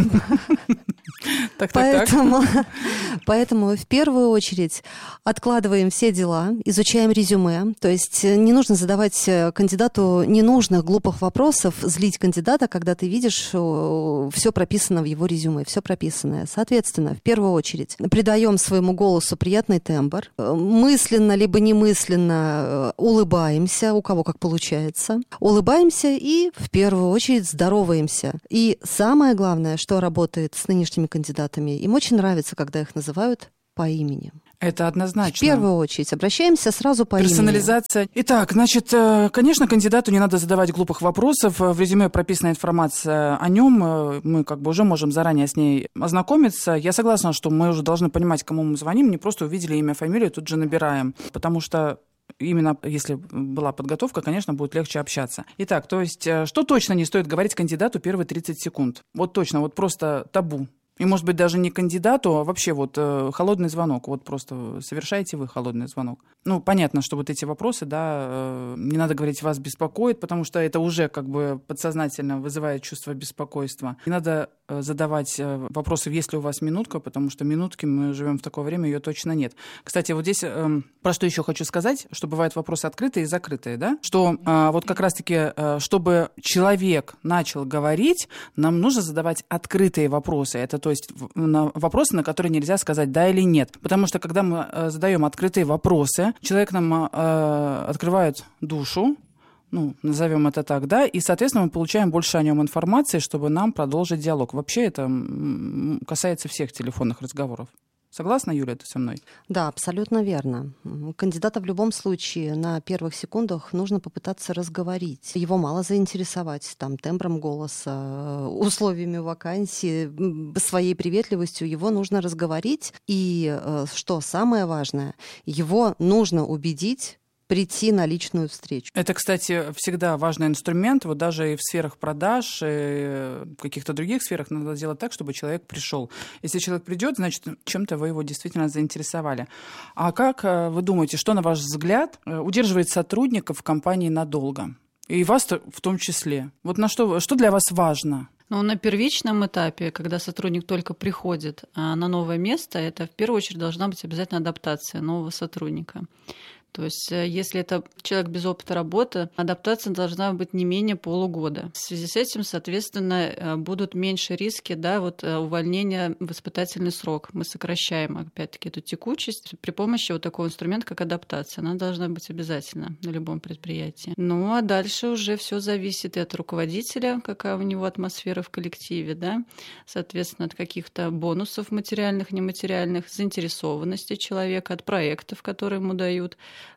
Speaker 13: Так, так,
Speaker 15: поэтому, поэтому в первую очередь откладываем все дела, изучаем резюме. То есть не нужно задавать кандидату ненужных, глупых вопросов, злить кандидата, когда ты видишь, все прописано в его резюме, все прописанное. Соответственно, в первую очередь придаем своему голосу приятный тембр. Мысленно либо немысленно улыбаемся, у кого как получается. Улыбаемся и в первую очередь здороваемся. И самое главное, что работает с нынешними кандидатами, им очень нравится, когда их называют по имени.
Speaker 13: Это однозначно.
Speaker 15: В первую очередь обращаемся сразу по имени.
Speaker 13: Персонализация. Итак, значит, конечно, кандидату не надо задавать глупых вопросов. В резюме прописана информация о нем. Мы как бы уже можем заранее с ней ознакомиться. Я согласна, что мы уже должны понимать, кому мы звоним. Не просто увидели имя, фамилию, тут же набираем. Потому что именно если была подготовка, конечно, будет легче общаться. Итак, то есть, что точно не стоит говорить кандидату первые тридцать секунд? Вот точно, вот просто табу. И, может быть, даже не кандидату, а вообще вот э, холодный звонок. Вот просто совершаете вы холодный звонок. Ну, понятно, что вот эти вопросы, да, э, не надо говорить, вас беспокоит, потому что это уже как бы подсознательно вызывает чувство беспокойства. Не надо э, задавать э, вопросы, есть ли у вас минутка, потому что минутки, мы живем в такое время, ее точно нет. Кстати, вот здесь э, про что еще хочу сказать, что бывают вопросы открытые и закрытые, да? Что э, вот как раз-таки, э, чтобы человек начал говорить, нам нужно задавать открытые вопросы. Это то есть на вопросы, на которые нельзя сказать да или нет. Потому что когда мы э, задаем открытые вопросы, человек нам э, открывает душу, ну, назовем это так, да, и, соответственно, мы получаем больше о нем информации, чтобы нам продолжить диалог. Вообще это касается всех телефонных разговоров. Согласна, Юля, ты со мной?
Speaker 15: Да, абсолютно верно. Кандидата в любом случае на первых секундах нужно попытаться разговорить. Его мало заинтересовать там, тембром голоса, условиями вакансии, своей приветливостью. Его нужно разговорить. И, что самое важное, его нужно убедить прийти на личную встречу.
Speaker 13: Это, кстати, всегда важный инструмент. Вот даже и в сферах продаж, и в каких-то других сферах надо делать так, чтобы человек пришел. Если человек придет, значит, чем-то вы его действительно заинтересовали. А как вы думаете, что, на ваш взгляд, удерживает сотрудников в компании надолго? И вас в том числе. Вот на что, что для вас важно?
Speaker 14: Ну, на первичном этапе, когда сотрудник только приходит на новое место, это в первую очередь должна быть обязательно адаптация нового сотрудника. То есть, если это человек без опыта работы, адаптация должна быть не менее полугода. В связи с этим, соответственно, будут меньше риски, да, вот, увольнения в испытательный срок. Мы сокращаем, опять-таки, эту текучесть при помощи вот такого инструмента, как адаптация. Она должна быть обязательно на любом предприятии. Ну, а дальше уже все зависит и от руководителя, какая у него атмосфера в коллективе, да, соответственно, от каких-то бонусов материальных, нематериальных, заинтересованности человека, от проектов, которые ему дают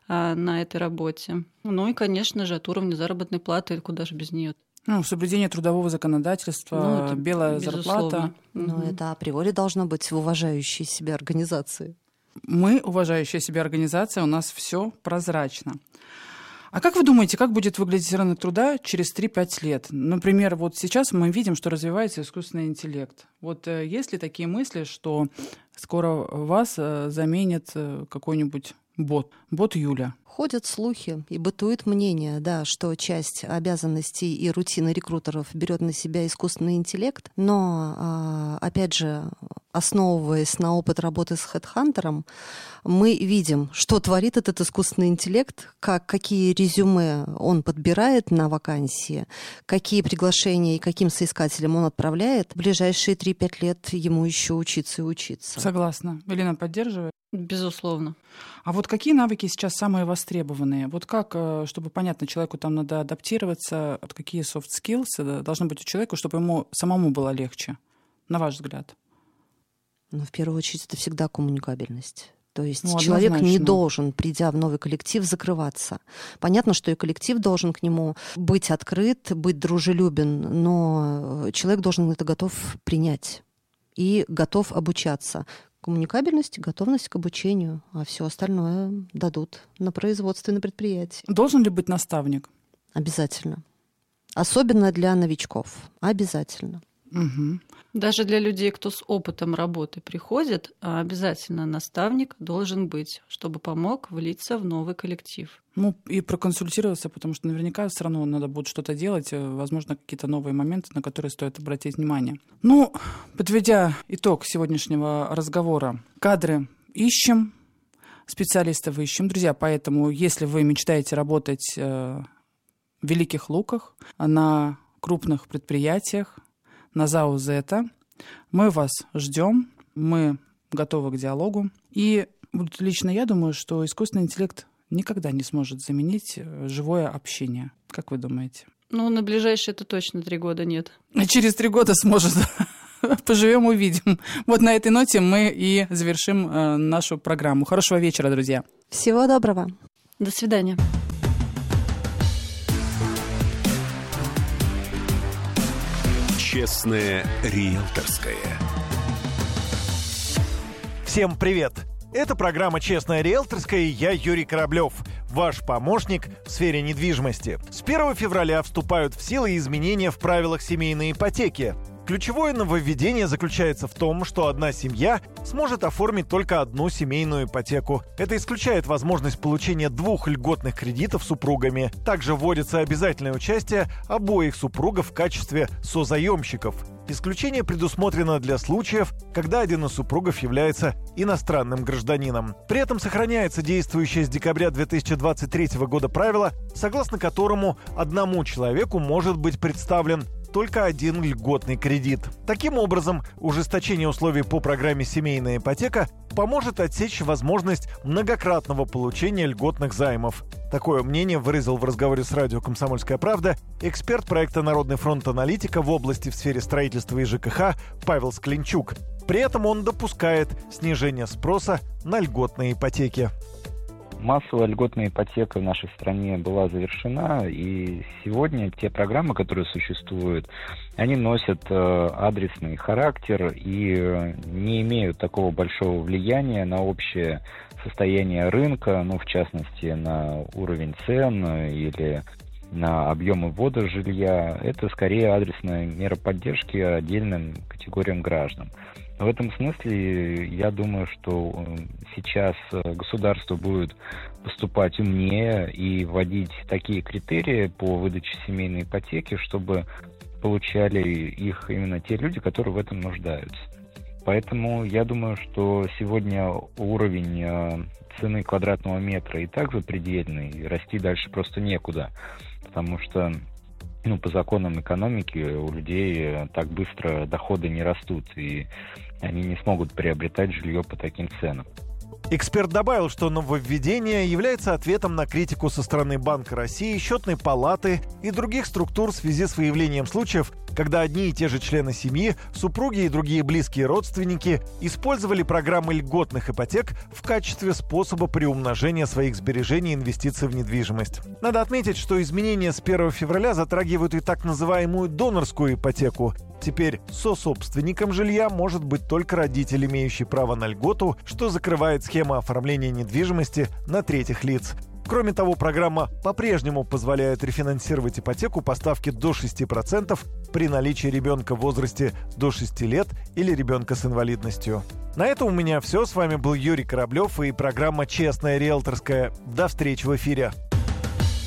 Speaker 14: на этой работе. Ну и, конечно же, от уровня заработной платы, куда же без нее.
Speaker 13: Ну, соблюдение трудового законодательства, ну, белая безусловно. Зарплата.
Speaker 15: Но угу. это априори должно быть в уважающей себя организации.
Speaker 13: Мы, уважающая себя организация, у нас все прозрачно. А как вы думаете, как будет выглядеть рынок труда через три-пять лет? Например, вот сейчас мы видим, что развивается искусственный интеллект. Вот есть ли такие мысли, что скоро вас заменит какой-нибудь бот? Бот Юля.
Speaker 15: Ходят слухи и бытует мнение, да, что часть обязанностей и рутины рекрутеров берет на себя искусственный интеллект, но, опять же, основываясь на опыт работы с хедхантером, мы видим, что творит этот искусственный интеллект, как, какие резюме он подбирает на вакансии, какие приглашения и каким соискателям он отправляет. В ближайшие три-пять лет ему еще учиться и учиться.
Speaker 13: Согласна. Элина поддерживает?
Speaker 14: Безусловно.
Speaker 13: А вот какие навыки сейчас самые востребованные? Вот как, чтобы понятно, человеку там надо адаптироваться, вот какие soft skills должны быть у человека, чтобы ему самому было легче, на ваш взгляд?
Speaker 15: Ну, в первую очередь, это всегда коммуникабельность. То есть
Speaker 13: ну,
Speaker 15: человек не должен, придя в новый коллектив, закрываться. Понятно, что и коллектив должен к нему быть открыт, быть дружелюбен, но человек должен это готов принять и готов обучаться. Коммуникабельность, готовность к обучению, а все остальное дадут на производстве, на предприятии.
Speaker 13: Должен ли быть наставник?
Speaker 15: Обязательно. Особенно для новичков. Обязательно.
Speaker 13: Угу.
Speaker 14: Даже для людей, кто с опытом работы приходит, обязательно наставник должен быть, чтобы помог влиться в новый коллектив.
Speaker 13: Ну, и проконсультироваться, потому что наверняка все равно надо будет что-то делать, возможно, какие-то новые моменты, на которые стоит обратить внимание. Ну, подведя итог сегодняшнего разговора, кадры ищем, специалистов ищем. Друзья, поэтому, если вы мечтаете работать в Великих Луках, на крупных предприятиях, на ЗАО «Зета», мы вас ждем, мы готовы к диалогу. И вот лично я думаю, что искусственный интеллект никогда не сможет заменить живое общение. Как вы думаете?
Speaker 14: Ну, на ближайшие это точно три года нет.
Speaker 13: А через три года сможет. Поживем, увидим. Вот на этой ноте мы и завершим э, нашу программу. Хорошего вечера, друзья.
Speaker 15: Всего доброго.
Speaker 14: До свидания.
Speaker 2: Честное риэлторское.
Speaker 21: Всем привет! Это программа «Честная риэлторская» и я, Юрий Кораблев, ваш помощник в сфере недвижимости. С первого февраля вступают в силу изменения в правилах семейной ипотеки. Ключевое нововведение заключается в том, что одна семья сможет оформить только одну семейную ипотеку. Это исключает возможность получения двух льготных кредитов супругами. Также вводится обязательное участие обоих супругов в качестве созаемщиков. Исключение предусмотрено для случаев, когда один из супругов является иностранным гражданином. При этом сохраняется действующее с декабря две тысячи двадцать третьего года правило, согласно которому одному человеку может быть представлен только один льготный кредит. Таким образом, ужесточение условий по программе «Семейная ипотека» поможет отсечь возможность многократного получения льготных займов. Такое мнение выразил в разговоре с радио «Комсомольская правда» эксперт проекта «Народный фронт аналитика» в области в сфере строительства и ЖКХ Павел Скленчук. При этом он допускает снижение спроса на льготные ипотеки.
Speaker 22: Массовая льготная ипотека в нашей стране была завершена, и сегодня те программы, которые существуют, они носят э, адресный характер и э, не имеют такого большого влияния на общее состояние рынка, ну, в частности, на уровень цен или на объемы ввода жилья. Это скорее адресная мера поддержки отдельным категориям граждан. В этом смысле я думаю, что сейчас государство будет поступать умнее и вводить такие критерии по выдаче семейной ипотеки, чтобы получали их именно те люди, которые в этом нуждаются. Поэтому я думаю, что сегодня уровень цены квадратного метра и так запредельный, и расти дальше просто некуда, потому что ну, по законам экономики у людей так быстро доходы не растут, и они не смогут приобретать жилье по таким ценам.
Speaker 21: Эксперт добавил, что нововведение является ответом на критику со стороны Банка России, Счетной палаты и других структур в связи с выявлением случаев, когда одни и те же члены семьи, супруги и другие близкие родственники использовали программы льготных ипотек в качестве способа приумножения своих сбережений и инвестиций в недвижимость. Надо отметить, что изменения с первого февраля затрагивают и так называемую донорскую ипотеку. Теперь сособственником жилья может быть только родитель, имеющий право на льготу, что закрывает схему оформления недвижимости на третьих лиц. Кроме того, программа по-прежнему позволяет рефинансировать ипотеку по ставке до шести процентов при наличии ребенка в возрасте до шести лет или ребенка с инвалидностью. На этом у меня все. С вами был Юрий Кораблев и программа «Честная риэлторская». До встречи в эфире.